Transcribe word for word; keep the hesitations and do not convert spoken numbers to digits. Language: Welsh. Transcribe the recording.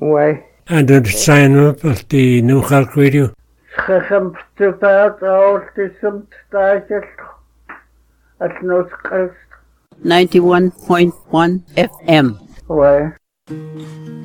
Ouais. And then sign up at the New Cork Radio. Schacham stupaat autism stajelt at Noordkust. ninety-one point one F M. Ouais.